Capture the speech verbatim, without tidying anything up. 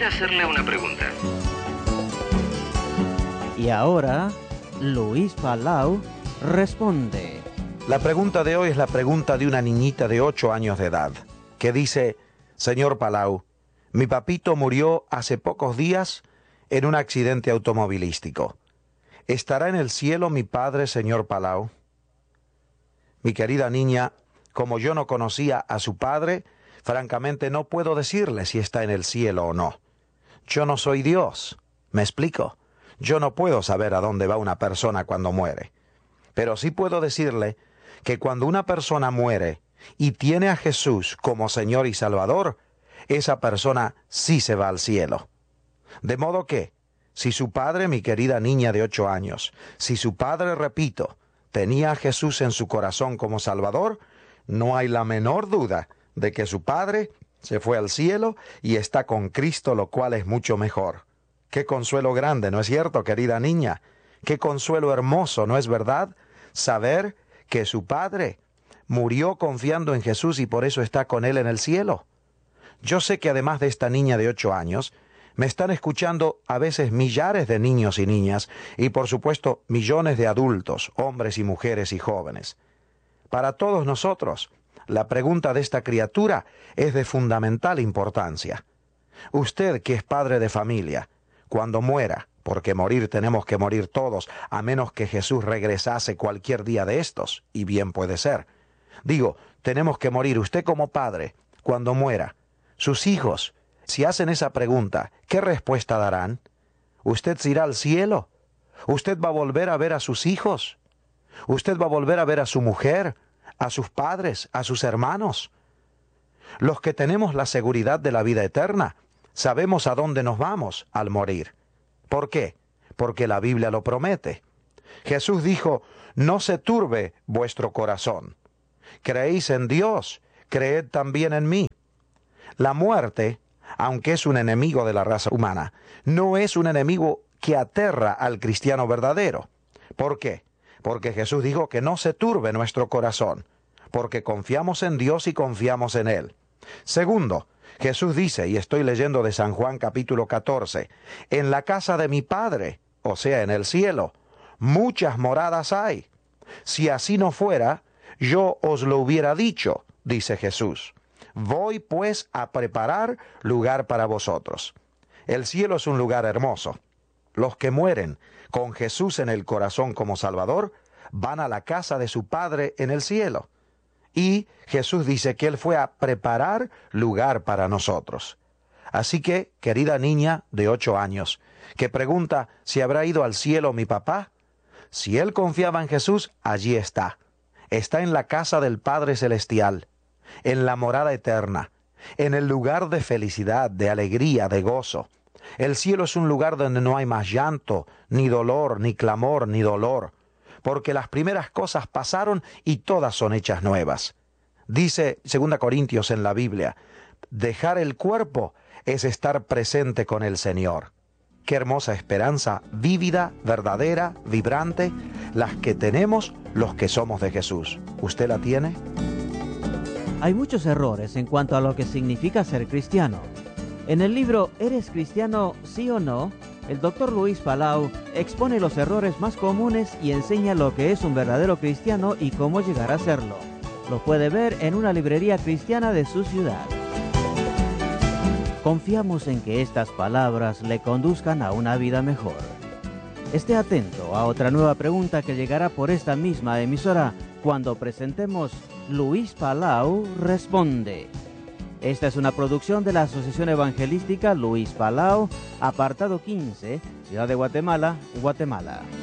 quisiera hacerle una pregunta. Y ahora, Luis Palau responde. La pregunta de hoy es la pregunta de una niñita de ocho años de edad, que dice: Señor Palau, mi papito murió hace pocos días en un accidente automovilístico. ¿Estará en el cielo mi padre, señor Palau? Mi querida niña, como yo no conocía a su padre, francamente no puedo decirle si está en el cielo o no. Yo no soy Dios, ¿me explico? Yo no puedo saber a dónde va una persona cuando muere. Pero sí puedo decirle que cuando una persona muere y tiene a Jesús como Señor y Salvador, esa persona sí se va al cielo. De modo que, si su padre, mi querida niña de ocho años, si su padre, repito, tenía a Jesús en su corazón como Salvador, no hay la menor duda de que su padre se fue al cielo y está con Cristo, lo cual es mucho mejor. Qué consuelo grande, ¿no es cierto, querida niña? Qué consuelo hermoso, ¿no es verdad? Saber que su padre murió confiando en Jesús y por eso está con él en el cielo. Yo sé que además de esta niña de ocho años, me están escuchando a veces millares de niños y niñas y por supuesto millones de adultos, hombres y mujeres y jóvenes. Para todos nosotros, la pregunta de esta criatura es de fundamental importancia. Usted, que es padre de familia, cuando muera, porque morir tenemos que morir todos, a menos que Jesús regresase cualquier día de estos, y bien puede ser. Digo, tenemos que morir. Usted como padre, cuando muera, sus hijos, si hacen esa pregunta, ¿qué respuesta darán? ¿Usted se irá al cielo? ¿Usted va a volver a ver a sus hijos? ¿Usted va a volver a ver a su mujer, a sus padres, a sus hermanos? Los que tenemos la seguridad de la vida eterna, sabemos a dónde nos vamos al morir. ¿Por qué? Porque la Biblia lo promete. Jesús dijo: no se turbe vuestro corazón. Creéis en Dios, creed también en mí. La muerte, aunque es un enemigo de la raza humana, no es un enemigo que aterra al cristiano verdadero. ¿Por qué? Porque Jesús dijo que no se turbe nuestro corazón, porque confiamos en Dios y confiamos en Él. Segundo, Jesús dice, y estoy leyendo de San Juan capítulo catorce, en la casa de mi Padre, o sea, en el cielo, muchas moradas hay. Si así no fuera, yo os lo hubiera dicho, dice Jesús. Voy pues a preparar lugar para vosotros. El cielo es un lugar hermoso. Los que mueren con Jesús en el corazón como Salvador, van a la casa de su Padre en el cielo. Y Jesús dice que Él fue a preparar lugar para nosotros. Así que, querida niña de ocho años, que pregunta si habrá ido al cielo mi papá, si él confiaba en Jesús, allí está. Está en la casa del Padre Celestial, en la morada eterna, en el lugar de felicidad, de alegría, de gozo. El cielo es un lugar donde no hay más llanto, ni dolor, ni clamor, ni dolor, porque las primeras cosas pasaron y todas son hechas nuevas. Dice segunda Corintios en la Biblia, dejar el cuerpo es estar presente con el Señor. Qué hermosa esperanza, vívida, verdadera, vibrante, las que tenemos los que somos de Jesús. ¿Usted la tiene? Hay muchos errores en cuanto a lo que significa ser cristiano. En el libro ¿Eres cristiano, sí o no?, el doctor Luis Palau expone los errores más comunes y enseña lo que es un verdadero cristiano y cómo llegar a serlo. Lo puede ver en una librería cristiana de su ciudad. Confiamos en que estas palabras le conduzcan a una vida mejor. Esté atento a otra nueva pregunta que llegará por esta misma emisora cuando presentemos Luis Palau Responde. Esta es una producción de la Asociación Evangelística Luis Palau, apartado quince, Ciudad de Guatemala, Guatemala.